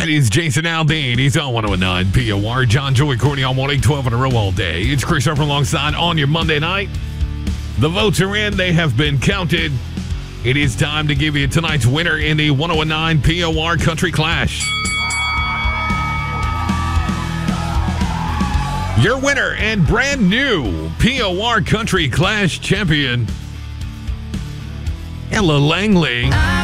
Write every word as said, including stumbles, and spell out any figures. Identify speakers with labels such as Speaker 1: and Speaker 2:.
Speaker 1: It is Jason Aldean. He's on one oh nine P O R. John, Joey, Courtney on morning, twelve in a row all day. It's Chris Harper alongside on your Monday night. The votes are in. They have been counted. It is time to give you tonight's winner in the one oh nine P O R Country Clash. Your winner and brand new P O R Country Clash champion, Ella Langley.